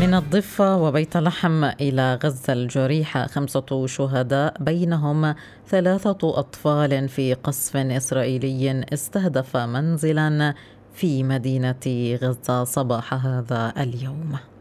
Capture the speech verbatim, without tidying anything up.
من الضفة وبيت لحم إلى غزة الجريحة، خمسة شهداء بينهم ثلاثة أطفال في قصف إسرائيلي استهدف منزلا في مدينة غزة صباح هذا اليوم.